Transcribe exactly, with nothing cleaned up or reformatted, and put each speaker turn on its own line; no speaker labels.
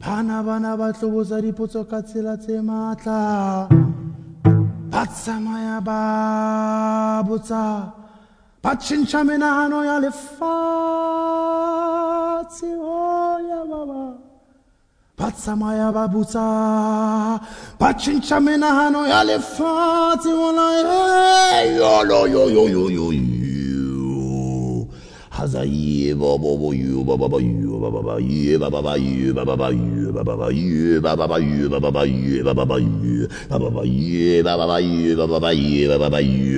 Bana bana ba tlobosa dipotso ka tsela tse matla. Ba tsamaya ba botsa. Ba tjhentjha menahano ya lefatshe. Oh ya baba. Ba tsamaya ba botsa. Ba tjhentjha menahano ya lefatshe. Yo yo yo yo yo yo yo. Hazaye baba baba you baba baba you baba baba you baba baba you baba baba you baba baba you baba baba you baba baba you baba baba you baba baba you baba baba you baba baba you baba baba you